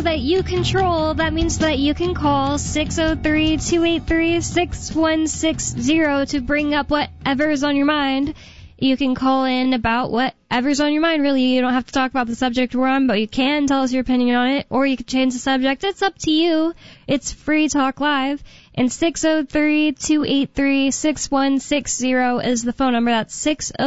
so that you control. That means that you can call 603-283-6160 to bring up whatever's on your mind. You can call in about whatever's on your mind, really. You don't have to talk about the subject we're on, but you can tell us your opinion on it, or you can change the subject. It's up to you. It's Free Talk Live. And 603-283-6160 is the phone number. That's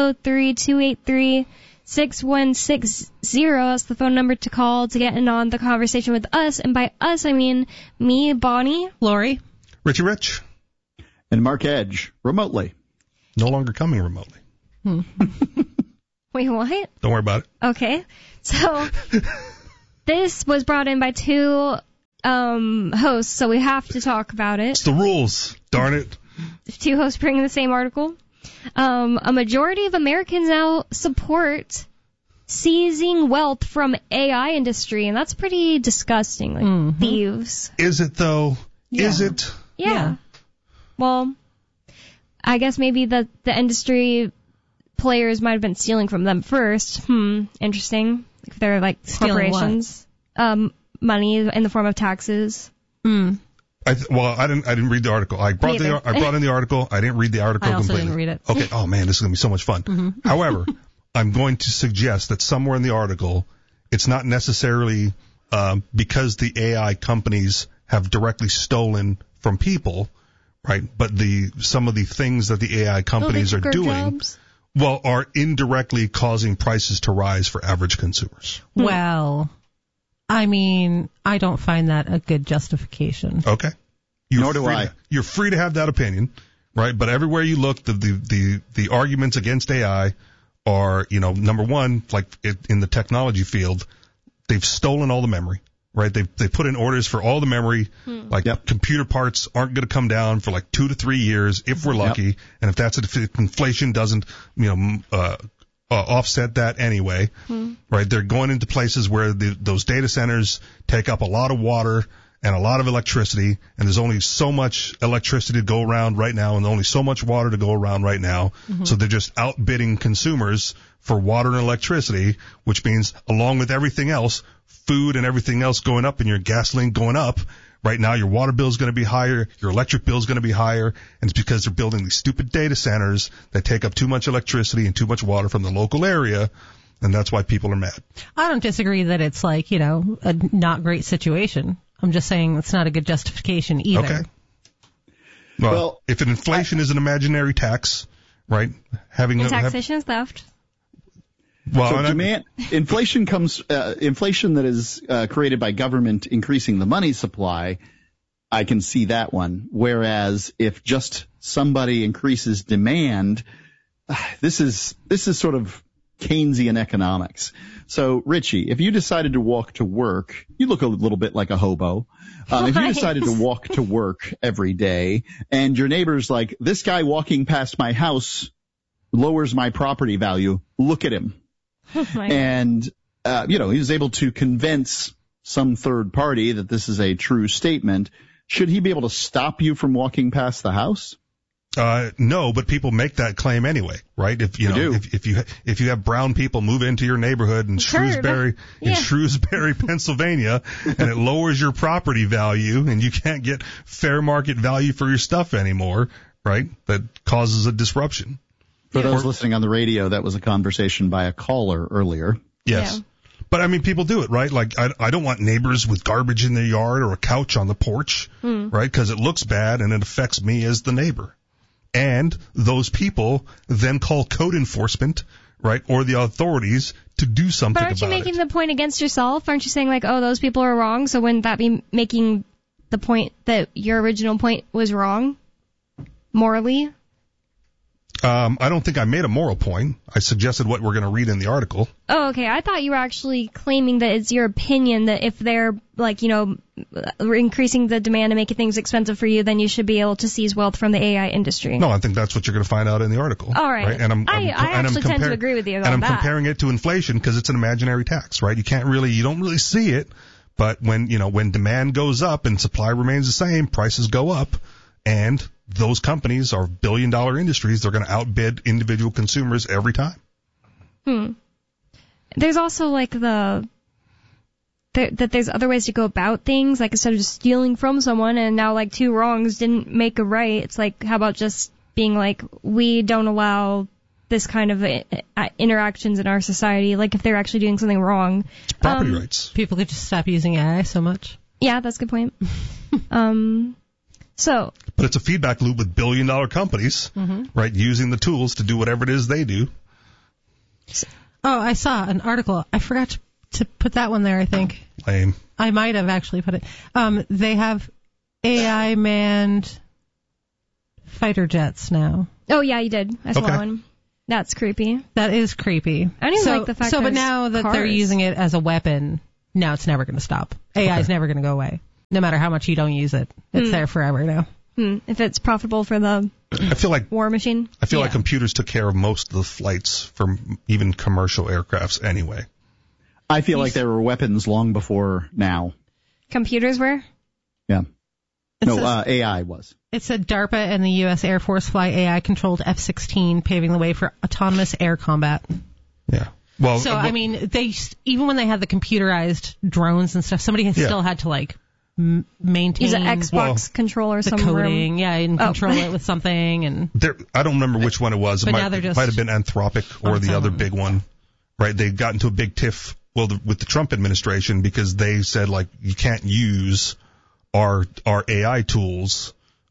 603-283-6160. That's the phone number to call to get in on the conversation with us. And by us, I mean me, Bonnie, Lori, Richie Rich, and Mark Edge, remotely. No longer coming remotely. Wait, what? Don't worry about it. Okay. So this was brought in by two hosts, so we have to talk about it. It's the rules. Darn it. Two hosts bringing the same article. A majority of Americans now support seizing wealth from AI industry, and that's pretty disgusting. Like thieves. Is it, though? Yeah. Is it? Yeah. Well, I guess maybe the industry players might have been stealing from them first. Interesting. If they're like Stealing corporations. Money in the form of taxes. I didn't read the article. I brought in the article. I didn't read the article I also completely. didn't read it. Okay. Oh man, this is gonna be so much fun. However, I'm going to suggest that somewhere in the article, it's not necessarily because the AI companies have directly stolen from people, right? But some of the things that the AI companies are doing, are indirectly causing prices to rise for average consumers. Well, I mean, I don't find that a good justification. Okay. Nor do I. You're free to have that opinion, right? But everywhere you look, the arguments against AI are, number one, like in the technology field, they've stolen all the memory, right? They put in orders for all the memory, computer parts aren't going to come down for like 2 to 3 years if we're lucky, and if inflation doesn't, offset that anyway, right? They're going into places where those data centers take up a lot of water and a lot of electricity, and there's only so much electricity to go around right now and only so much water to go around right now. So they're just outbidding consumers for water and electricity, which means along with everything else, food and everything else going up and your gasoline going up, right now your water bill is going to be higher, your electric bill is going to be higher, and it's because they're building these stupid data centers that take up too much electricity and too much water from the local area, and that's why people are mad. I don't disagree that it's like, a not great situation. I'm just saying it's not a good justification either. Okay. Well, if an inflation is an imaginary tax, right? Taxation is theft. Well, inflation that is created by government increasing the money supply. I can see that one. Whereas if just somebody increases demand, this is sort of Keynesian economics. So, Richie, if you decided to walk to work, you look a little bit like a hobo. If you decided to walk to work every day and your neighbor's like, this guy walking past my house lowers my property value, look at him. And, he was able to convince some third party that this is a true statement. Should he be able to stop you from walking past the house? No, but people make that claim anyway, right? If you have brown people move into your neighborhood in Shrewsbury, Pennsylvania, and it lowers your property value and you can't get fair market value for your stuff anymore, right? That causes a disruption. For those listening on the radio, that was a conversation by a caller earlier. Yes. Yeah. But, I mean, people do it, right? Like, I don't want neighbors with garbage in their yard or a couch on the porch, right? Because it looks bad and it affects me as the neighbor. And those people then call code enforcement, right, or the authorities to do something about it. But aren't you making the point against yourself? Aren't you saying, like, oh, those people are wrong, so wouldn't that be making the point that your original point was wrong morally? I don't think I made a moral point. I suggested what we're going to read in the article. Oh, okay. I thought you were actually claiming that it's your opinion that if they're, like, increasing the demand and making things expensive for you, then you should be able to seize wealth from the AI industry. No, I think that's what you're going to find out in the article. All right. And I actually tend to agree with you on that. And I'm comparing it to inflation because it's an imaginary tax, right? You don't really see it, but when demand goes up and supply remains the same, prices go up, and those companies are billion-dollar industries. They're going to outbid individual consumers every time. There's also, like, the that there's other ways to go about things. Like, instead of just stealing from someone and now, like, 2 wrongs didn't make a right, it's like, how about just being like, we don't allow this kind of interactions in our society, like if they're actually doing something wrong. It's property rights. People could just stop using AI so much. Yeah, that's a good point. But it's a feedback loop with billion-dollar companies, right, using the tools to do whatever it is they do. Oh, I saw an article. I forgot to put that one there, I think. Lame. I might have actually put it. They have AI-manned fighter jets now. Oh, yeah, you did. I saw Okay. that one. That's creepy. That is creepy. I don't even like the fact but there's now that they're cars. using it as a weapon, now it's never going to stop. AI is never going to go away. No matter how much you don't use it. It's there forever now. If it's profitable for the I feel like war machine. like computers took care of most of the flights for even commercial aircrafts anyway. I feel like there were weapons long before now. Computers were? Yeah. It No, says- AI was. It said DARPA and the U.S. Air Force fly AI-controlled F-16, paving the way for autonomous air combat. Yeah. Well, So, I mean, even when they had the computerized drones and stuff, somebody had still had to, like, maintain Use an Xbox controller the somewhere. coding, and control it with something. And I don't remember which one it was. It But might, now they're just might have been Anthropic or the other big one, right? They got into a big tiff, with the Trump administration because they said, like, you can't use our AI tools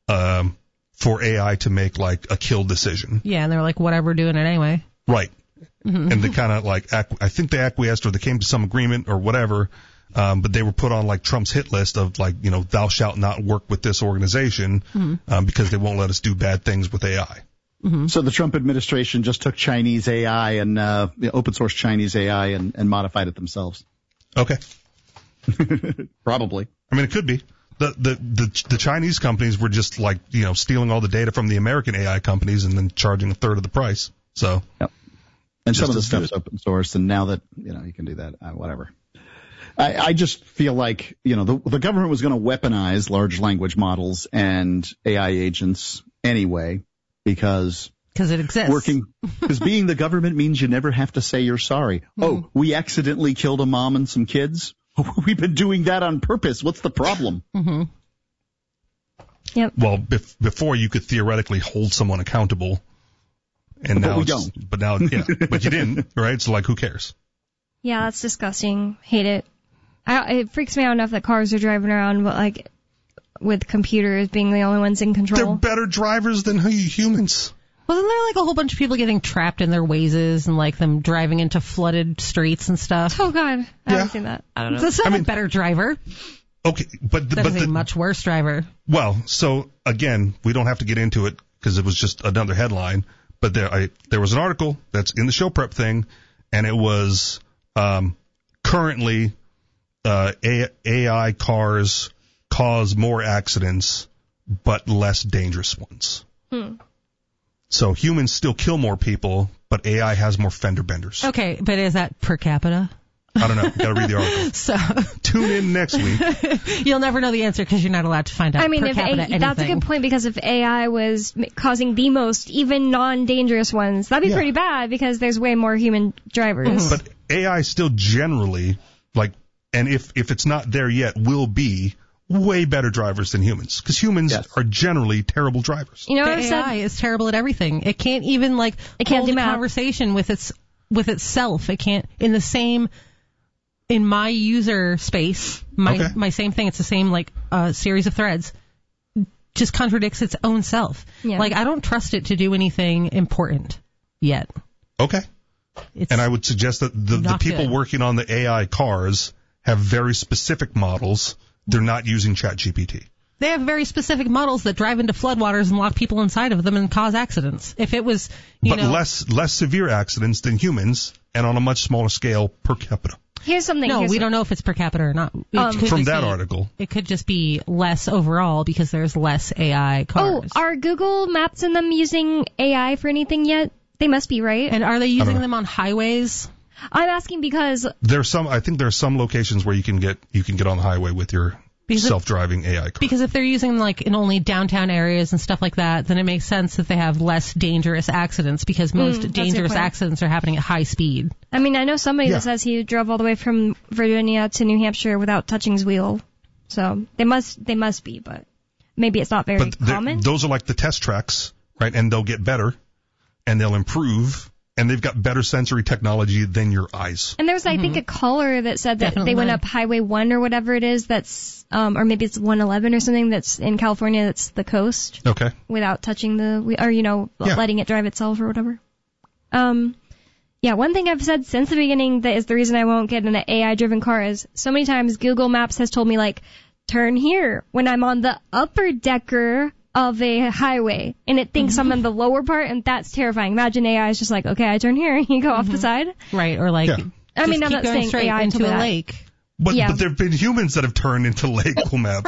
for AI to make, like, a kill decision. and they're like, whatever, doing it anyway. Right. And they kind of, like, I think they acquiesced or they came to some agreement or whatever. But they were put on, like, Trump's hit list of, like, thou shalt not work with this organization because they won't let us do bad things with AI. So the Trump administration just took Chinese AI and open source Chinese AI and modified it themselves. Okay. Probably. I mean, it could be. The Chinese companies were just, like, stealing all the data from the American AI companies and then charging a third of the price. So. Yep. And some of the as stuff's good. open source, and now that, you can do that, whatever. I just feel like, the government was going to weaponize large language models and AI agents anyway, because Because it exists. because being the government means you never have to say you're sorry. Oh, we accidentally killed a mom and some kids? We've been doing that on purpose. What's the problem? Yep. Well, before you could theoretically hold someone accountable. And But now we it's, don't. But now, but you didn't, right? So, like, who cares? Yeah, that's disgusting. Hate it. It freaks me out enough that cars are driving around, but, like, with computers being the only ones in control. They're better drivers than humans. Wasn't there like a whole bunch of people getting trapped in their wazes and like them driving into flooded streets and stuff? Oh, God. I haven't seen that. I don't know. That's not a better driver. Okay, but That is a much worse driver. Well, so again, we don't have to get into it because it was just another headline. But there was an article that's in the show prep thing, and it was currently AI cars cause more accidents, but less dangerous ones. So humans still kill more people, but AI has more fender benders. Okay, but is that per capita? I don't know. Got to read the article. So Tune in next week. you'll never know the answer because you're not allowed to find out. I mean, per capita anything. that's a good point, because if AI was causing the most, even non-dangerous ones, that'd be pretty bad because there's way more human drivers. But AI still generally, like, and if it's not there yet, will be way better drivers than humans, because humans are generally terrible drivers. You know what The I said? AI is terrible at everything. It can't even like It can't hold do a math. conversation with itself. It can't in my user space, my same thing. It's the same like series of threads. Just contradicts its own self. Yeah. Like I don't trust it to do anything important yet. Okay. And I would suggest that the not people good. working on the AI cars have very specific models. They're not using ChatGPT. They have very specific models that drive into floodwaters and lock people inside of them and cause accidents. If it was, less severe accidents than humans, and on a much smaller scale per capita. Here's something. No, we don't know if it's per capita or not. From that article. It could just be less overall because there's less AI cars. Oh, are Google Maps and them using AI for anything yet? They must be, right? And are they using them on highways? I'm asking because I think there are some locations where you can get on the highway with your self-driving AI car. Because if they're using like in only downtown areas and stuff like that, then it makes sense that they have less dangerous accidents because most dangerous accidents are happening at high speed. I mean, I know somebody that says he drove all the way from Virginia to New Hampshire without touching his wheel. So they must be, but maybe it's not very common. Those are like the test tracks, right? And they'll get better and they'll improve. And they've got better sensory technology than your eyes. And there was, I think, a caller that said that they went up Highway 1 or whatever it is that's, or maybe it's 111 or something that's in California that's the coast. Okay. Without touching letting it drive itself or whatever. Yeah, one thing I've said since the beginning that is the reason I won't get in an AI-driven car is so many times Google Maps has told me, like, turn here when I'm on the upper decker of a highway, and it thinks I'm in the lower part, and that's terrifying. Imagine AI is just like, okay, I turn here, and you go off the side. Right, or like, I mean, I'm not saying straight AI into a that. lake. But there have been humans that have turned into Google Maps.